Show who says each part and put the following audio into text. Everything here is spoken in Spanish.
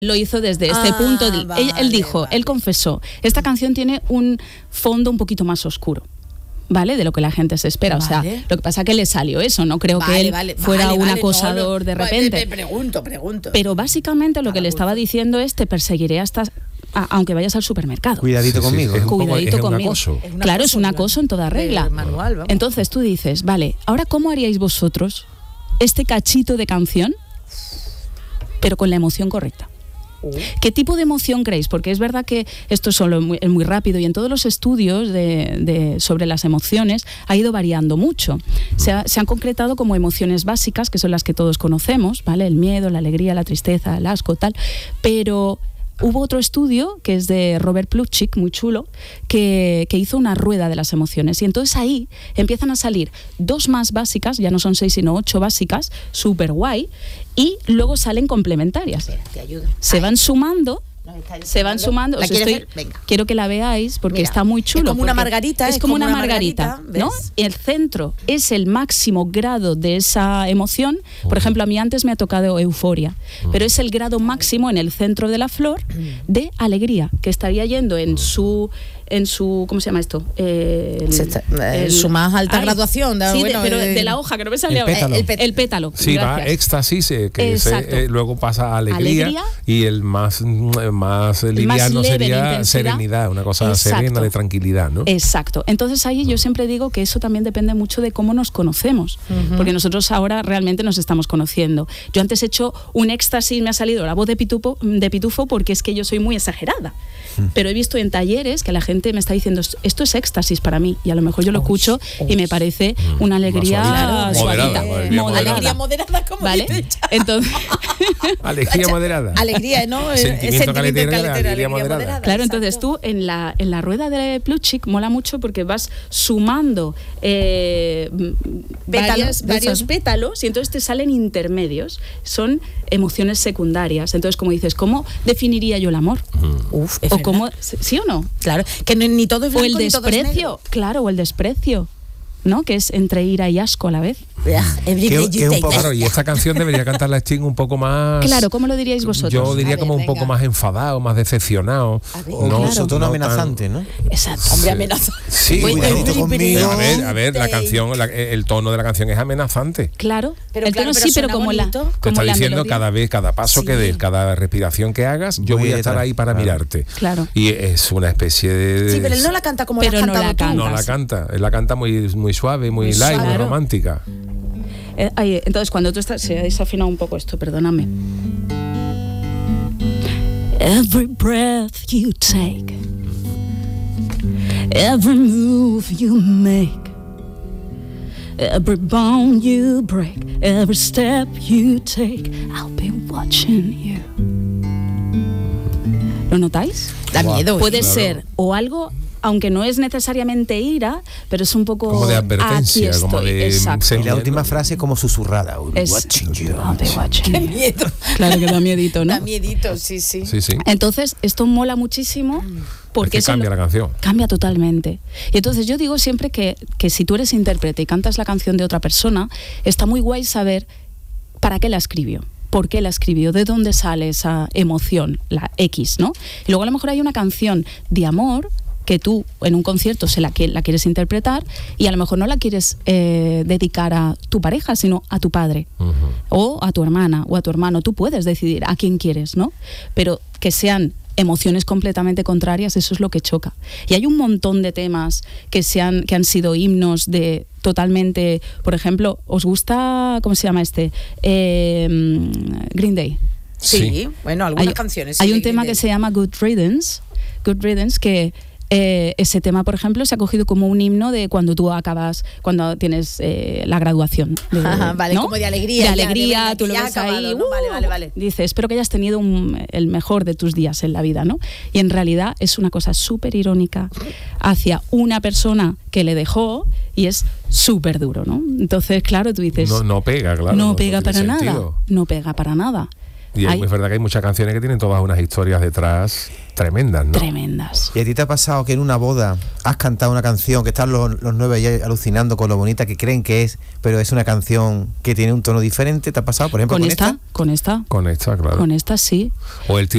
Speaker 1: Lo hizo desde este punto. Él dijo, él confesó, esta canción tiene un fondo un poquito más oscuro, ¿vale? De lo que la gente se espera. Vale. O sea, lo que pasa es que le salió eso. No creo que él fuera un acosador de repente.
Speaker 2: Pregunto.
Speaker 1: Pero básicamente lo que le estaba diciendo es: te perseguiré hasta aunque vayas al supermercado.
Speaker 3: Cuidadito conmigo.
Speaker 1: Cuidadito conmigo. Claro, es un acoso en toda regla.
Speaker 2: Manual,
Speaker 1: entonces tú dices, vale, ahora ¿cómo haríais vosotros este cachito de canción, pero con la emoción correcta? ¿Qué tipo de emoción creéis? Porque es verdad que esto es muy rápido, y en todos los estudios sobre las emociones ha ido variando mucho. Se han concretado como emociones básicas, que son las que todos conocemos, ¿vale? El miedo, la alegría, la tristeza, el asco, tal. Pero hubo otro estudio, que es de Robert Plutchik, muy chulo, que hizo una rueda de las emociones. Y entonces ahí empiezan a salir 2 más básicas, ya no son 6 sino 8 básicas, súper guay, y luego salen complementarias.
Speaker 2: Te ayudo.
Speaker 1: Se van sumando.
Speaker 2: ¿La quieres ver?
Speaker 1: Quiero que la veáis porque mira, está muy chulo.
Speaker 2: Es como una margarita.
Speaker 1: Es como una margarita, ¿no? Y el centro es el máximo grado de esa emoción. Por ejemplo, a mí antes me ha tocado euforia, pero es el grado máximo en el centro de la flor de alegría, que estaría yendo en su ¿cómo se llama esto?
Speaker 2: Su más alta graduación.
Speaker 1: Pero de la hoja, que no me sale ahora. El pétalo.
Speaker 4: Sí, gracias. Va éxtasis, que luego pasa a alegría, y el más liviano sería serenidad, una cosa serena, de tranquilidad, ¿no?
Speaker 1: Exacto. Entonces ahí yo siempre digo que eso también depende mucho de cómo nos conocemos, porque nosotros ahora realmente nos estamos conociendo. Yo antes he hecho un éxtasis, me ha salido la voz de pitufo porque es que yo soy muy exagerada. Pero he visto en talleres que la gente me está diciendo, esto es éxtasis para mí, y a lo mejor yo lo escucho y me parece una alegría suavita,
Speaker 2: alegría moderada, como
Speaker 1: ¿vale? Entonces,
Speaker 4: alegría moderada.
Speaker 2: Alegría, ¿no?
Speaker 4: Sentimiento caletero, alegría moderada.
Speaker 1: Claro, entonces tú en la rueda de Plutchik mola mucho porque vas sumando varios pétalos, y entonces te salen intermedios, son emociones secundarias. Entonces, como dices, ¿cómo definiría yo el amor? O cómo, ¿sí o no?
Speaker 2: Claro, que ni todo es blanco,
Speaker 1: o el desprecio, claro, o el desprecio, ¿no? Que es entre ira y asco a la vez.
Speaker 4: Claro, y esta canción debería cantarla Sting un poco más.
Speaker 1: Claro, ¿cómo lo diríais vosotros?
Speaker 4: Yo diría como un poco más enfadado, más decepcionado.
Speaker 3: Su tono amenazante, ¿no?
Speaker 1: Exacto.
Speaker 2: Hombre, amenazante.
Speaker 4: Sí, conmigo. A ver, la canción, el tono de la canción es amenazante.
Speaker 1: Claro, el tono sí, pero como la.
Speaker 4: Te está diciendo cada paso que des, cada respiración que hagas, yo voy a estar ahí para mirarte.
Speaker 1: Claro.
Speaker 4: Y es una especie de.
Speaker 2: Sí, pero él no la canta como la has cantado tú.
Speaker 4: No la canta. Él la canta muy suave, muy light, muy romántica.
Speaker 1: Entonces cuando tú estás, se ha desafinado un poco esto, perdóname. Every breath you take, every move you make, every bone you break, every step you take, I'll be watching you. ¿Lo notáis?
Speaker 2: Da miedo.
Speaker 1: Puede ser o algo, aunque no es necesariamente ira, pero es un poco
Speaker 4: como de advertencia, como de.
Speaker 1: Exacto.
Speaker 3: Y la última frase como susurrada.
Speaker 1: Watching you.
Speaker 2: Qué miedo.
Speaker 1: Claro que da miedito, ¿no?
Speaker 2: Da miedito, sí.
Speaker 1: Entonces, esto mola muchísimo porque
Speaker 4: es que cambia la canción.
Speaker 1: Cambia totalmente. Y entonces yo digo siempre que si tú eres intérprete y cantas la canción de otra persona, está muy guay saber para qué la escribió. ¿Por qué la escribió? ¿De dónde sale esa emoción? La X, ¿no? Y luego a lo mejor hay una canción de amor que tú en un concierto la quieres interpretar, y a lo mejor no la quieres dedicar a tu pareja, sino a tu padre, o a tu hermana o a tu hermano. Tú puedes decidir a quién quieres, ¿no? Pero que sean emociones completamente contrarias, eso es lo que choca. Y hay un montón de temas que han sido himnos de totalmente. Por ejemplo, ¿os gusta, cómo se llama este? Green Day.
Speaker 2: Sí, bueno, algunas canciones.
Speaker 1: Hay un tema que se llama Good Riddance, que ese tema, por ejemplo, se ha cogido como un himno de cuando tú acabas, cuando tienes la graduación.
Speaker 2: Vale, ¿no? Como de alegría.
Speaker 1: De alegría, tú lo ves
Speaker 2: acabado,
Speaker 1: ahí.
Speaker 2: ¿no? Vale.
Speaker 1: Dices, espero que hayas tenido el mejor de tus días en la vida, ¿no? Y en realidad es una cosa súper irónica hacia una persona que le dejó, y es súper duro, ¿no? Entonces, claro, tú dices.
Speaker 4: No pega, claro.
Speaker 1: No pega para nada. No pega para nada.
Speaker 4: Y es verdad que hay muchas canciones que tienen todas unas historias detrás tremendas, ¿no?
Speaker 1: Tremendas.
Speaker 3: ¿Y a ti te ha pasado que en una boda has cantado una canción que están los 9 ahí alucinando con lo bonita que creen que es, pero es una canción que tiene un tono diferente? ¿Te ha pasado, por ejemplo, con esta?
Speaker 1: Con esta,
Speaker 4: claro.
Speaker 1: Con esta sí.
Speaker 4: O el